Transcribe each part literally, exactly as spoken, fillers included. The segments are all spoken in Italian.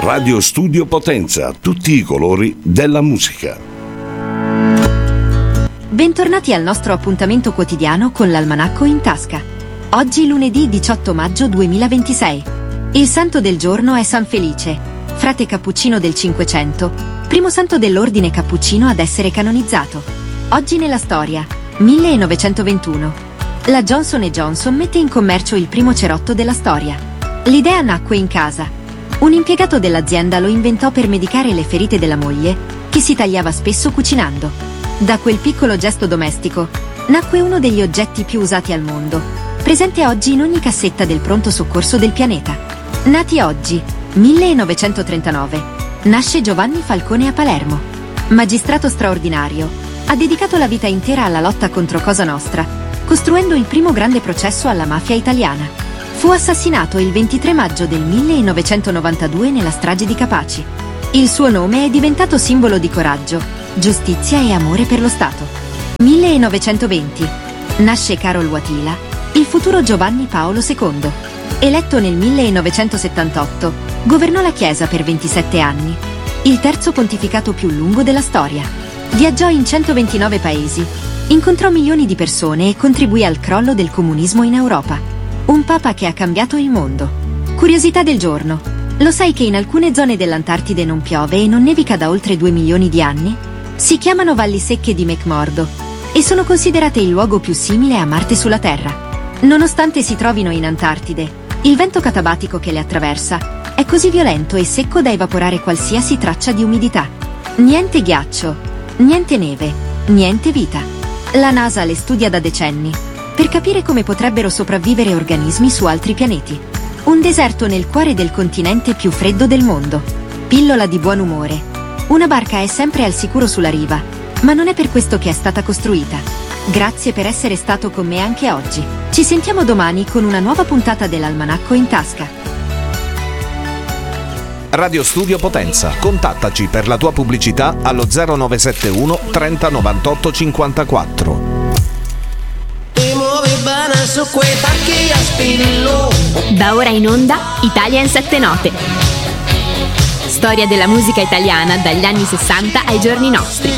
Radio Studio Potenza, tutti i colori della musica. Bentornati al nostro appuntamento quotidiano con l'Almanacco in tasca. Oggi lunedì diciotto maggio duemilaventisei. Il santo del giorno è San Felice, frate cappuccino del Cinquecento, primo santo dell'ordine cappuccino ad essere canonizzato. Oggi nella storia, millenovecentoventuno. La Johnson and Johnson mette in commercio il primo cerotto della storia. L'idea nacque in casa. Un impiegato dell'azienda lo inventò per medicare le ferite della moglie, che si tagliava spesso cucinando. Da quel piccolo gesto domestico, nacque uno degli oggetti più usati al mondo, presente oggi in ogni cassetta del pronto soccorso del pianeta. Nati oggi, millenovecentotrentanove, nasce Giovanni Falcone a Palermo. Magistrato straordinario, ha dedicato la vita intera alla lotta contro Cosa Nostra, costruendo il primo grande processo alla mafia italiana. Fu assassinato il ventitré maggio del millenovecentonovantadue nella strage di Capaci. Il suo nome è diventato simbolo di coraggio, giustizia e amore per lo Stato. millenovecentoventi. Nasce Karol Wojtyła, il futuro Giovanni Paolo secondo. Eletto nel millenovecentosettantotto, governò la Chiesa per ventisette anni, il terzo pontificato più lungo della storia. Viaggiò in centoventinove paesi, incontrò milioni di persone e contribuì al crollo del comunismo in Europa. Un papa che ha cambiato il mondo. Curiosità del giorno. Lo sai che in alcune zone dell'Antartide non piove e non nevica da oltre due milioni di anni? Si chiamano valli secche di McMurdo e sono considerate il luogo più simile a Marte sulla Terra. Nonostante si trovino in Antartide, il vento catabatico che le attraversa è così violento e secco da evaporare qualsiasi traccia di umidità. Niente ghiaccio, niente neve, niente vita. La NASA le studia da decenni per capire come potrebbero sopravvivere organismi su altri pianeti. Un deserto nel cuore del continente più freddo del mondo. Pillola di buon umore. Una barca è sempre al sicuro sulla riva, ma non è per questo che è stata costruita. Grazie per essere stato con me anche oggi. Ci sentiamo domani con una nuova puntata dell'Almanacco in tasca. Radio Studio Potenza. Contattaci per la tua pubblicità allo zero nove sette uno trenta novantotto cinquantaquattro. Da ora in onda Italia in sette note. Storia della musica italiana dagli anni sessanta ai giorni nostri.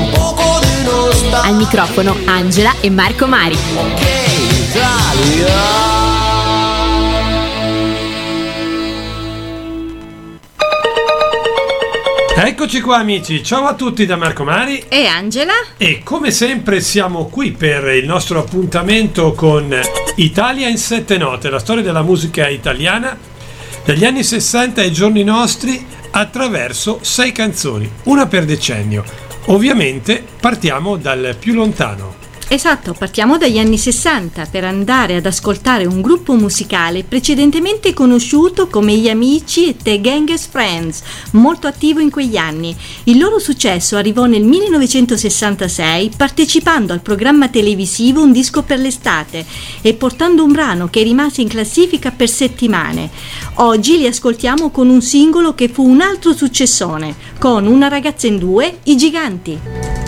Al microfono Angela e Marco Mari. Eccoci qua amici, ciao a tutti da Marco Mari e Angela e come sempre siamo qui per il nostro appuntamento con Italia in sette note, la storia della musica italiana dagli anni sessanta ai giorni nostri attraverso sei canzoni, una per decennio. Ovviamente partiamo dal più lontano. Esatto, partiamo dagli anni sessanta per andare ad ascoltare un gruppo musicale precedentemente conosciuto come gli Amici e The Gang's Friends, molto attivo in quegli anni. Il loro successo arrivò nel millenovecentosessantasei partecipando al programma televisivo Un disco per l'estate e portando un brano che rimase in classifica per settimane. Oggi li ascoltiamo con un singolo che fu un altro successone, con Una ragazza in due, I Giganti.